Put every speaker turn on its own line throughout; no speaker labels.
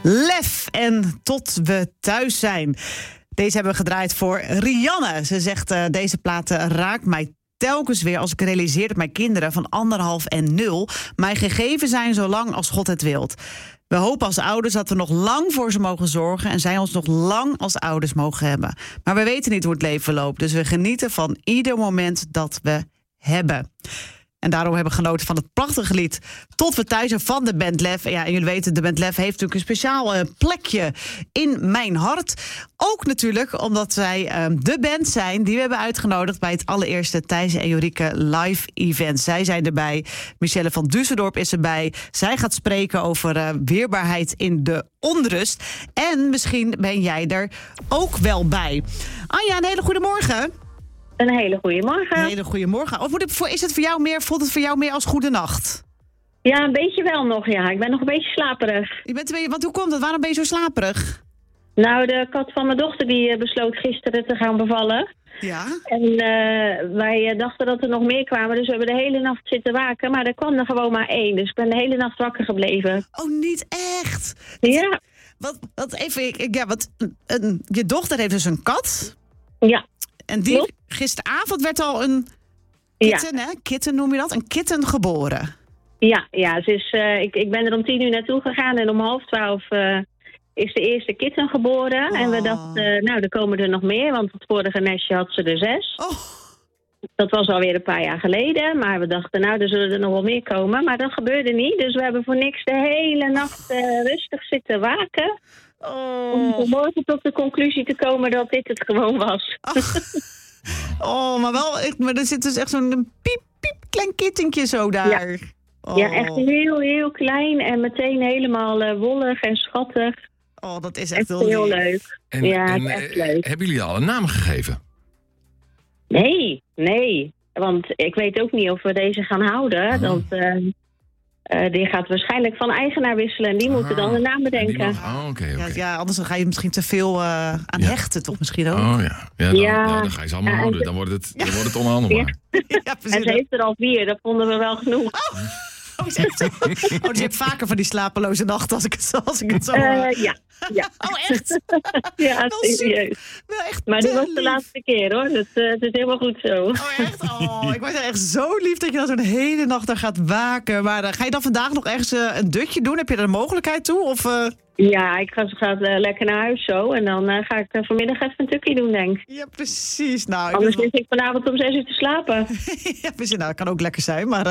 Lef en Tot we thuis zijn. Deze hebben we gedraaid voor Rianne. Ze zegt, deze plaat raakt mij telkens weer als ik realiseer dat mijn kinderen van 1,5 en 0... mij gegeven zijn zolang als God het wilt. We hopen als ouders dat we nog lang voor ze mogen zorgen en zij ons nog lang als ouders mogen hebben. Maar we weten niet hoe het leven loopt, dus we genieten van ieder moment dat we hebben. En daarom hebben we genoten van het prachtige lied Tot we thuis zijn van de band Lef. Ja, en jullie weten, de band Lef heeft natuurlijk een speciaal plekje in mijn hart. Ook natuurlijk omdat zij de band zijn die we hebben uitgenodigd bij het allereerste Thijs en Jorike live event. Zij zijn erbij. Michelle van Düsseldorp is erbij. Zij gaat spreken over weerbaarheid in de onrust. En misschien ben jij er ook wel bij. Anja, een hele goede morgen.
Een hele goede morgen.
Een hele goede morgen. Of is het voor jou meer, voelt het voor jou meer als goede nacht?
Ja, een beetje wel nog, ja. Ik ben nog een beetje slaperig.
Want hoe komt dat? Waarom ben je zo slaperig?
Nou, de kat van mijn dochter die besloot gisteren te gaan bevallen.
Ja?
En wij dachten dat er nog meer kwamen, dus we hebben de hele nacht zitten waken. Maar er kwam er gewoon maar 1, dus ik ben de hele nacht wakker gebleven.
Oh, niet echt?
Ja.
Je dochter heeft dus een kat?
Ja.
En die gisteravond werd al een kitten, hè? Kitten noem je dat? Een kitten geboren.
Ja, ze is, ik ben er om 10 uur naartoe gegaan en om 11:30 is de eerste kitten geboren. Oh. En we dachten, nou, er komen er nog meer, want het vorige nestje had ze er 6.
Oh.
Dat was alweer een paar jaar geleden, maar we dachten, nou, er zullen er nog wel meer komen. Maar dat gebeurde niet, dus we hebben voor niks de hele nacht rustig zitten waken.
Oh.
Om vanmorgen tot de conclusie te komen dat dit het gewoon was.
Oh, maar er zit dus echt zo'n piep klein kittentje zo daar.
Ja,
oh.
Ja, echt heel, heel klein en meteen helemaal wollig en schattig.
Oh, dat is echt heel
heel leuk.
En
echt leuk.
Hebben jullie al een naam gegeven?
Nee. Want ik weet ook niet of we deze gaan houden. Want die gaat waarschijnlijk van eigenaar wisselen en die moeten dan een naam bedenken.
Okay.
Ja, anders dan ga je misschien te veel aan hechten, toch misschien ook?
Oh ja. Dan ga je ze allemaal houden. Dan wordt het onhandelbaar.
Ja, en ze heeft er al 4, dat vonden we wel genoeg.
Dus je hebt vaker van die slapeloze nachten als ik het zo hoor.
Ja.
Oh, echt?
Ja, serieus.
Wel echt
maar dit was de
lief.
laatste keer, hoor. Dus het is helemaal goed zo.
Oh, echt? Oh, ik word echt zo lief dat je dan zo'n hele nacht daar gaat waken. Maar ga je dan vandaag nog ergens een dutje doen? Heb je er een mogelijkheid toe? Of,
Ja, ik ga lekker naar huis zo. En dan ga ik vanmiddag even een tukkie doen, denk ik.
Ja, precies. Nou,
anders lig ik vanavond om 6 uur te slapen.
Ja, precies. Nou, dat kan ook lekker zijn. Maar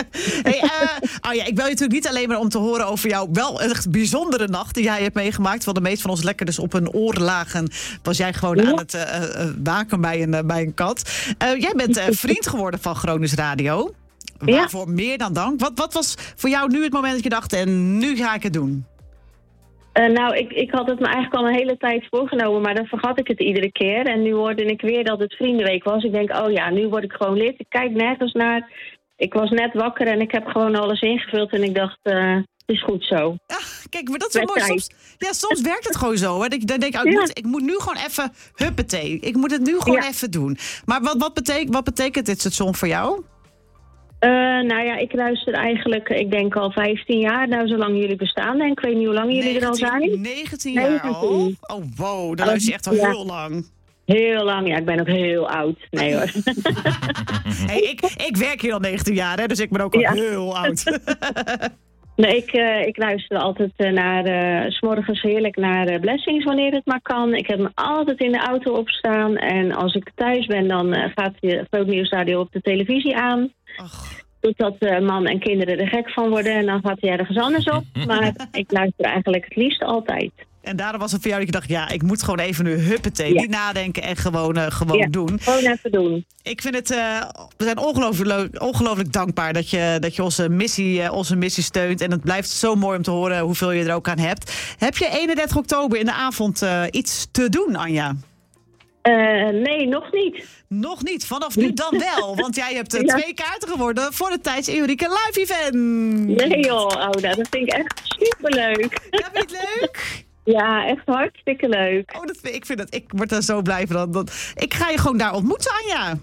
ik bel je natuurlijk niet alleen maar om te horen over jouw wel echt bijzondere nacht die jij hebt meegemaakt. Want de meeste van ons lekker dus op hun oren lagen. Was jij gewoon aan het waken bij een kat. Jij bent vriend geworden van Gronings Radio. Waarvoor meer dan dank. Wat was voor jou nu het moment dat je dacht, en nu ga ik het doen?
Nou, ik had het me eigenlijk al een hele tijd voorgenomen, maar dan vergat ik het iedere keer. En nu hoorde ik weer dat het Vriendenweek was. Ik denk, nu word ik gewoon lid. Ik kijk nergens naar. Ik was net wakker en ik heb gewoon alles ingevuld. En ik dacht, het is goed zo.
Ja, kijk, maar dat is wel mooi. Soms werkt het gewoon zo. Hè? Dan denk ik, ik moet nu gewoon even huppatee. Ik moet het nu gewoon even doen. Maar wat betekent dit station voor jou?
Ik luister eigenlijk, ik denk al 15 jaar, nou zolang jullie bestaan. En ik weet niet hoe lang jullie er al zijn.
19 jaar al? Oh, wow, dan luister je echt al heel lang.
Heel lang, ja, ik ben ook heel oud. Nee hoor.
Hey, ik werk hier al 19 jaar, hè, dus ik ben ook al heel oud.
Nee, ik luister altijd 's morgens heerlijk naar Blessings wanneer het maar kan. Ik heb me altijd in de auto opstaan. En als ik thuis ben, dan gaat de Groot Nieuwsradio op de televisie aan. Totdat man en kinderen er gek van worden. En dan gaat hij ergens anders op. Maar ik luister eigenlijk het liefst altijd. En
daarom was het voor jou dat je dacht, ik moet gewoon even nu huppatee. Niet nadenken en gewoon doen.
Gewoon even doen.
Ik vind het, we zijn ongelooflijk dankbaar dat je onze missie steunt. En het blijft zo mooi om te horen hoeveel je er ook aan hebt. Heb je 31 oktober in de avond iets te doen, Anja?
Nee, nog niet.
Nog niet, vanaf nu dan wel. Want jij hebt 2 kaarten geworden voor de Thijs en Jorike live event.
Nee joh, dat vind ik echt superleuk.
Ja, vind je het leuk?
Ja, echt hartstikke leuk.
Ik word er zo blij van. Ik ga je gewoon daar ontmoeten, Anja.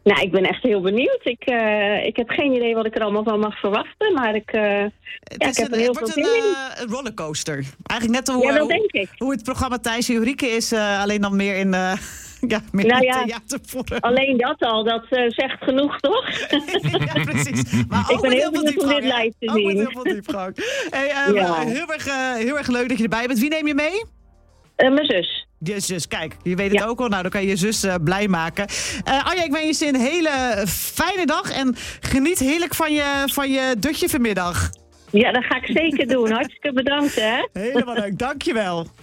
Nou, ik ben echt heel benieuwd. Ik heb geen idee wat ik er allemaal van mag verwachten, maar ik heb er heel veel zin in.
Een rollercoaster. Eigenlijk net
dat denk ik.
Hoe het programma Thijs en Ulrike is, alleen dan meer in theatervorm.
Alleen dat al, dat zegt genoeg, toch?
Ja, precies. Maar
ik ben heel benieuwd om dit live te zien.
Heel veel diepgang. Heel erg leuk dat je erbij bent. Wie neem je mee?
Mijn zus.
Je zus, kijk, je weet het ook al. Nou, dan kan je zus blij maken. Anja, ik wens je een hele fijne dag. En geniet heerlijk van je dutje vanmiddag.
Ja, dat ga ik zeker doen. Hartstikke bedankt, hè.
Helemaal leuk, dankjewel.